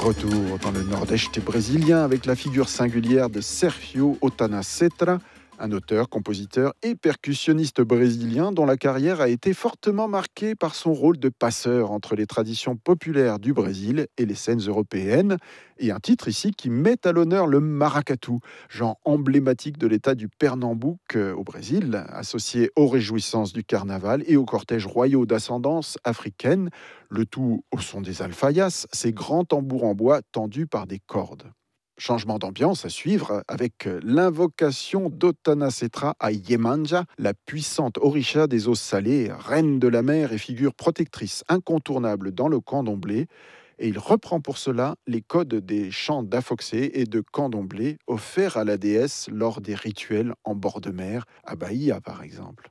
Retour dans le nord-est brésilien avec la figure singulière de Sergio Otana Cetra, un auteur, compositeur et percussionniste brésilien dont la carrière a été fortement marquée par son rôle de passeur entre les traditions populaires du Brésil et les scènes européennes, et un titre ici qui met à l'honneur le maracatu, genre emblématique de l'état du Pernambouc au Brésil, associé aux réjouissances du carnaval et aux cortèges royaux d'ascendance africaine, le tout au son des alfayas, ces grands tambours en bois tendus par des cordes. Changement d'ambiance à suivre avec l'invocation d'Otana Cetra à Yemanja, la puissante orisha des eaux salées, reine de la mer et figure protectrice incontournable dans le candomblé. Et il reprend pour cela les codes des chants d'Afoxé et de candomblé offerts à la déesse lors des rituels en bord de mer, à Bahia par exemple.